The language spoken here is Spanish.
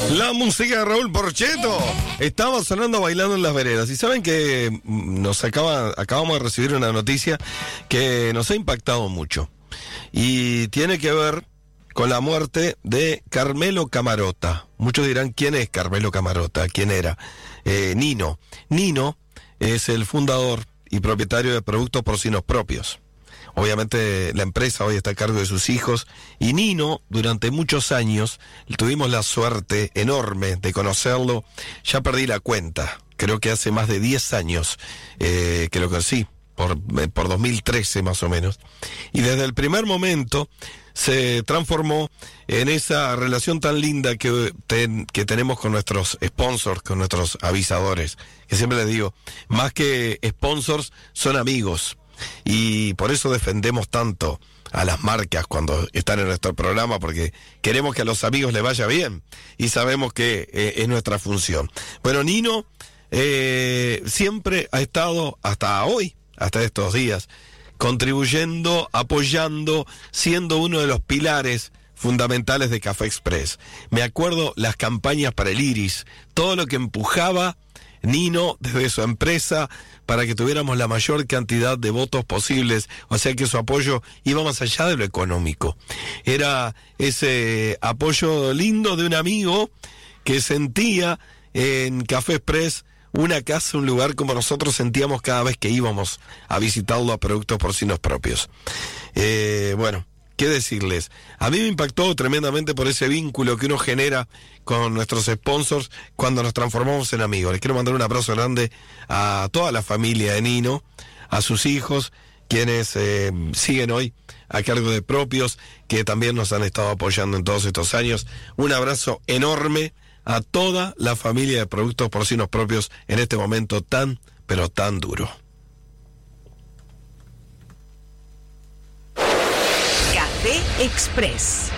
La música de Raúl Porchetto estaba sonando Bailando en las Veredas. Y saben que acabamos de recibir una noticia que nos ha impactado mucho. Y tiene que ver con la muerte de Carmelo Camarota. Muchos dirán, ¿quién es Carmelo Camarota? ¿Quién era? Nino. Nino es el fundador y propietario de Productos Porcinos Propios. Obviamente la empresa hoy está a cargo de sus hijos, y Nino durante muchos años tuvimos la suerte enorme de conocerlo. Ya perdí la cuenta, creo que hace más de 10 años que lo conocí, por 2013 más o menos, y desde el primer momento se transformó en esa relación tan linda que tenemos con nuestros sponsors, con nuestros avisadores, que siempre les digo, más que sponsors son amigos. Y por eso defendemos tanto a las marcas cuando están en nuestro programa, porque queremos que a los amigos les vaya bien y sabemos que es nuestra función. Bueno, Nino siempre ha estado hasta hoy, hasta estos días, contribuyendo, apoyando, siendo uno de los pilares fundamentales de Café Express. Me acuerdo las campañas para el Iris, todo lo que empujaba Nino desde su empresa para que tuviéramos la mayor cantidad de votos posibles, o sea que su apoyo iba más allá de lo económico. Era ese apoyo lindo de un amigo que sentía en Café Express una casa, un lugar como nosotros sentíamos cada vez que íbamos a visitarlo a Productos Porcinos Propios. Bueno, ¿qué decirles? A mí me impactó tremendamente por ese vínculo que uno genera con nuestros sponsors cuando nos transformamos en amigos. Les quiero mandar un abrazo grande a toda la familia de Nino, a sus hijos, quienes siguen hoy a cargo de Propios, que también nos han estado apoyando en todos estos años. Un abrazo enorme a toda la familia de Productos Porcinos Propios en este momento tan, pero tan duro. Café Express.